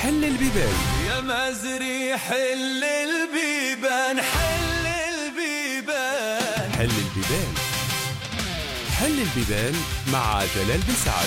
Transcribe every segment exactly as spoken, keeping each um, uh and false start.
حل البيبان يا مازري حل البيبان، حل البيبان، حل البيبان حل البيبان مع جلال بن سعد.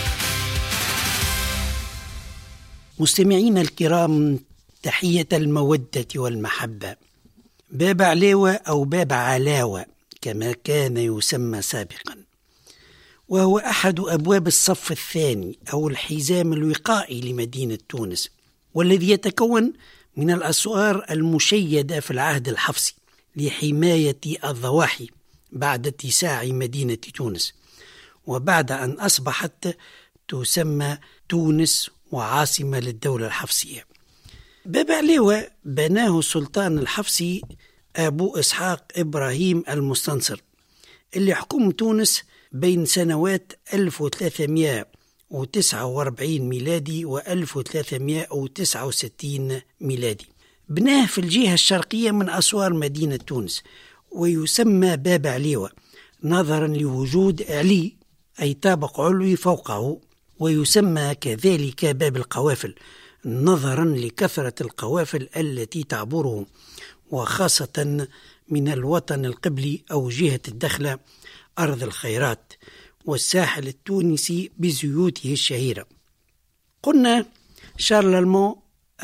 مستمعينا الكرام، تحية المودة والمحبة. باب علاوة أو باب علاوة كما كان يسمى سابقا، وهو أحد أبواب الصف الثاني أو الحزام الوقائي لمدينة تونس، والذي يتكون من الأسوار المشيدة في العهد الحفصي لحماية الضواحي بعد اتساع مدينة تونس، وبعد أن أصبحت تسمى تونس وعاصمة للدولة الحفصية. باب علاوة بناه السلطان الحفصي أبو إسحاق إبراهيم المستنصر، اللي حكم تونس بين سنوات ألف وثلاثمائة وتسعة وأربعين ميلادي و ألف وثلاثمائة وتسعة وستين ميلادي. بناه في الجهة الشرقية من أسوار مدينة تونس، ويسمى باب علاوة نظرا لوجود علي أي طابق علوي فوقه، ويسمى كذلك باب القوافل نظرا لكثرة القوافل التي تعبره، وخاصة من الوطن القبلي أو جهة الدخلة أرض الخيرات والساحل التونسي بزيوته الشهيرة. قلنا شارل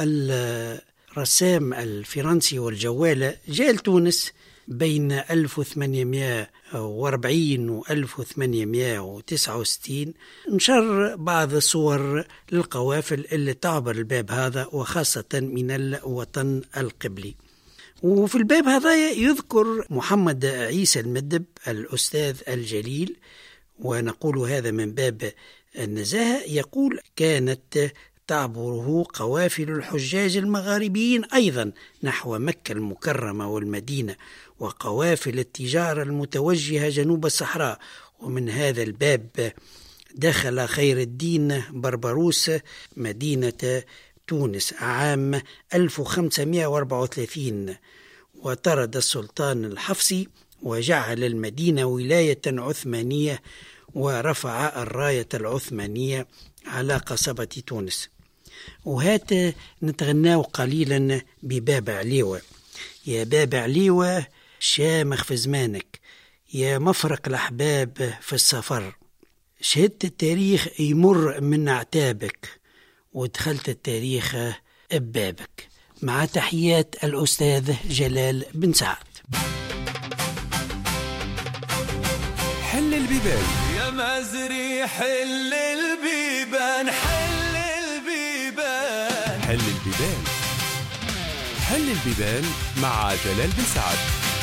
الرسام الفرنسي والجوالة جاء لتونس بين ألف وثمانمائة وأربعين و ألف وثمانمائة وتسعة وستين، نشر بعض الصور للقوافل اللي تعبر الباب هذا وخاصة من الوطن القبلي. وفي الباب هذا يذكر محمد عيسى المدب الأستاذ الجليل، ونقول هذا من باب النزاهة، يقول: كانت تعبره قوافل الحجاج المغاربيين أيضا نحو مكة المكرمة والمدينة، وقوافل التجارة المتوجهة جنوب الصحراء. ومن هذا الباب دخل خير الدين بربروس مدينة تونس عام ألف وخمسمائة وأربعة وثلاثين، وطرد السلطان الحفصي وجعل المدينة ولاية عثمانية، ورفع الراية العثمانية على قصبة تونس. وهات نتغناو قليلا بباب علاوة. يا باب علاوة شامخ في زمانك، يا مفرق الأحباب في السفر، شهدت التاريخ يمر من عتابك، ودخلت التاريخ ببابك. مع تحيات الأستاذ جلال بن سعد. حل البيبان يا مازري حل البيبان، حل البيبان، حل البيبان حل البيبان مع جلال بن سعد.